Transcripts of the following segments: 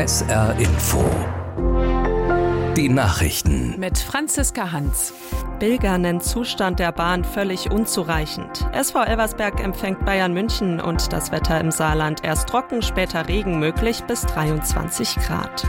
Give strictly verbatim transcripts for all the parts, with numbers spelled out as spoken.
S R Info. Die Nachrichten. Mit Franziska Hans. Bilger nennt Zustand der Bahn völlig unzureichend. S V Elversberg empfängt Bayern München und das Wetter im Saarland erst trocken, später Regen möglich bis dreiundzwanzig Grad.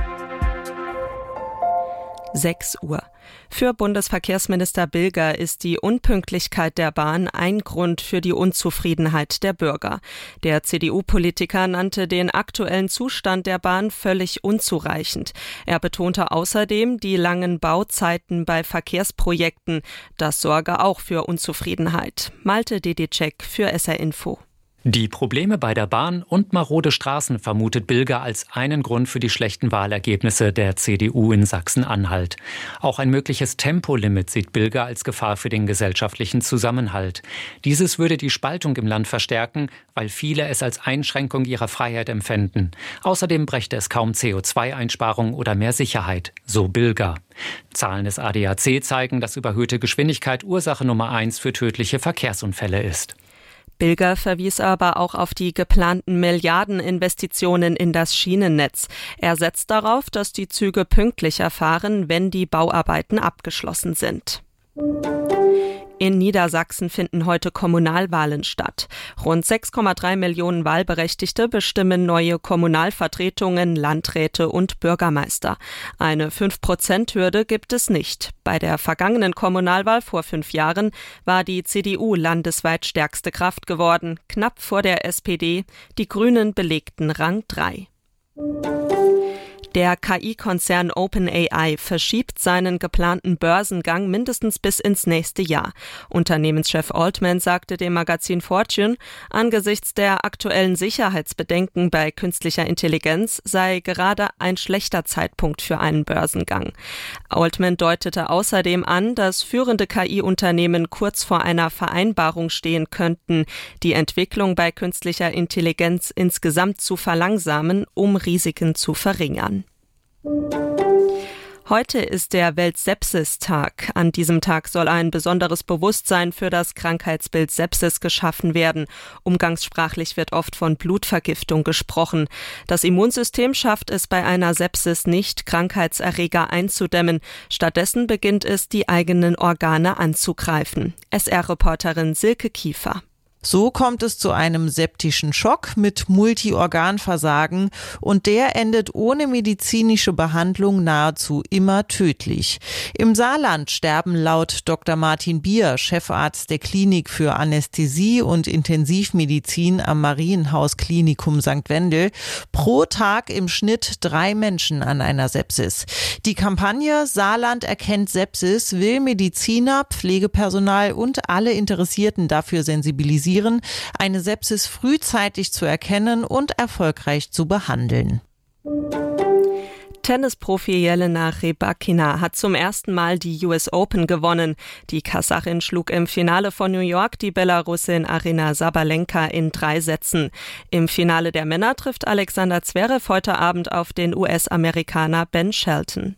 sechs Uhr. Für Bundesverkehrsminister Bilger ist die Unpünktlichkeit der Bahn ein Grund für die Unzufriedenheit der Bürger. Der C D U-Politiker nannte den aktuellen Zustand der Bahn völlig unzureichend. Er betonte außerdem die langen Bauzeiten bei Verkehrsprojekten. Das sorge auch für Unzufriedenheit. Malte Dedicek für S R Info. Die Probleme bei der Bahn und marode Straßen vermutet Bilger als einen Grund für die schlechten Wahlergebnisse der C D U in Sachsen-Anhalt. Auch ein mögliches Tempolimit sieht Bilger als Gefahr für den gesellschaftlichen Zusammenhalt. Dieses würde die Spaltung im Land verstärken, weil viele es als Einschränkung ihrer Freiheit empfänden. Außerdem brächte es kaum C O zwei Einsparung oder mehr Sicherheit, so Bilger. Zahlen des A D A C zeigen, dass überhöhte Geschwindigkeit Ursache Nummer eins für tödliche Verkehrsunfälle ist. Bilger verwies aber auch auf die geplanten Milliardeninvestitionen in das Schienennetz. Er setzt darauf, dass die Züge pünktlicher fahren, wenn die Bauarbeiten abgeschlossen sind. In Niedersachsen finden heute Kommunalwahlen statt. Rund sechs Komma drei Millionen Wahlberechtigte bestimmen neue Kommunalvertretungen, Landräte und Bürgermeister. Eine fünf Prozent Hürde gibt es nicht. Bei der vergangenen Kommunalwahl vor fünf Jahren war die C D U landesweit stärkste Kraft geworden, knapp vor der S P D. Die Grünen belegten Rang drei. Der K I-Konzern OpenAI verschiebt seinen geplanten Börsengang mindestens bis ins nächste Jahr. Unternehmenschef Altman sagte dem Magazin Fortune, angesichts der aktuellen Sicherheitsbedenken bei künstlicher Intelligenz sei gerade ein schlechter Zeitpunkt für einen Börsengang. Altman deutete außerdem an, dass führende K I-Unternehmen kurz vor einer Vereinbarung stehen könnten, die Entwicklung bei künstlicher Intelligenz insgesamt zu verlangsamen, um Risiken zu verringern. Heute ist der Welt-Sepsis-Tag. An diesem Tag soll ein besonderes Bewusstsein für das Krankheitsbild Sepsis geschaffen werden. Umgangssprachlich wird oft von Blutvergiftung gesprochen. Das Immunsystem schafft es bei einer Sepsis nicht, Krankheitserreger einzudämmen. Stattdessen beginnt es, die eigenen Organe anzugreifen. S R-Reporterin Silke Kiefer. So kommt es zu einem septischen Schock mit Multiorganversagen und der endet ohne medizinische Behandlung nahezu immer tödlich. Im Saarland sterben laut Doktor Martin Bier, Chefarzt der Klinik für Anästhesie und Intensivmedizin am Marienhaus Klinikum Sankt Wendel, pro Tag im Schnitt drei Menschen an einer Sepsis. Die Kampagne Saarland erkennt Sepsis will Mediziner, Pflegepersonal und alle Interessierten dafür sensibilisieren, eine Sepsis frühzeitig zu erkennen und erfolgreich zu behandeln. Tennisprofi Jelena Rybakina hat zum ersten Mal die U S Open gewonnen. Die Kasachin schlug im Finale von New York die Belarusin Aryna Sabalenka in drei Sätzen. Im Finale der Männer trifft Alexander Zverev heute Abend auf den U S-Amerikaner Ben Shelton.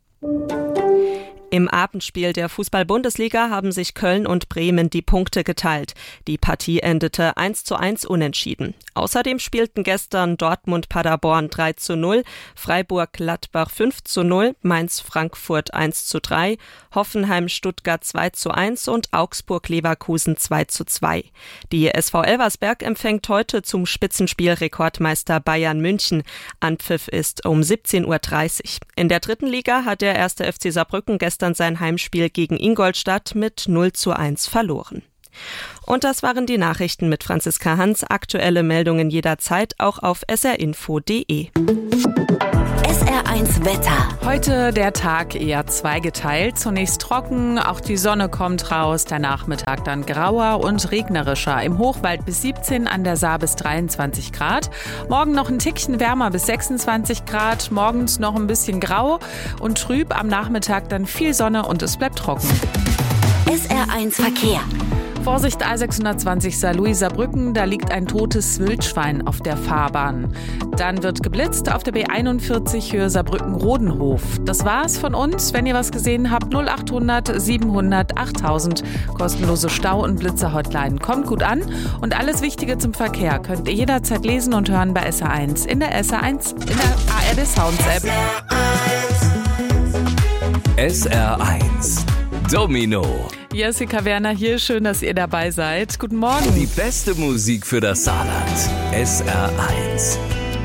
Im Abendspiel der Fußball-Bundesliga haben sich Köln und Bremen die Punkte geteilt. Die Partie endete eins zu eins unentschieden. Außerdem spielten gestern Dortmund-Paderborn drei zu null, Freiburg-Gladbach fünf zu null, Mainz-Frankfurt eins zu drei, Hoffenheim-Stuttgart zwei zu eins und Augsburg-Leverkusen zwei zu zwei. Die S V Elversberg empfängt heute zum Spitzenspiel Rekordmeister Bayern München. Anpfiff ist um siebzehn Uhr dreißig. In der dritten Liga hat der erste F C Saarbrücken gestern sein Heimspiel gegen Ingolstadt mit null zu eins verloren. Und das waren die Nachrichten mit Franziska Hans. Aktuelle Meldungen jederzeit auch auf s r info punkt d e. S R eins Wetter. Heute der Tag eher zweigeteilt. Zunächst trocken, auch die Sonne kommt raus. Der Nachmittag dann grauer und regnerischer. Im Hochwald bis siebzehn, an der Saar bis dreiundzwanzig Grad. Morgen noch ein Tickchen wärmer bis sechsundzwanzig Grad. Morgens noch ein bisschen grau und trüb. Am Nachmittag dann viel Sonne und es bleibt trocken. S R eins Verkehr. Vorsicht A sechshundertzwanzig Saarlouis Saarbrücken, da liegt ein totes Wildschwein auf der Fahrbahn. Dann wird geblitzt auf der B einundvierzig Höhe Saarbrücken-Rodenhof. Das war's von uns. Wenn ihr was gesehen habt, null achthundert siebenhundert achttausend. Kostenlose Stau- und Blitzer-Hotline. Kommt gut an. Und alles Wichtige zum Verkehr könnt ihr jederzeit lesen und hören bei S R eins. In der S R eins, in der A R D Sounds App. S R eins Domino. Jessica Werner hier, schön, dass ihr dabei seid. Guten Morgen. Die beste Musik für das Saarland. S R eins.